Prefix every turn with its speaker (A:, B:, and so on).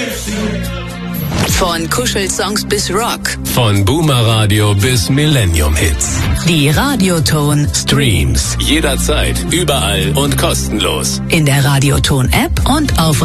A: Von Kuschelsongs bis Rock.
B: Von Boomer-Radio bis Millennium-Hits.
A: Die Radioton
B: Streams. Jederzeit, überall und kostenlos.
A: in der Radioton-App und auf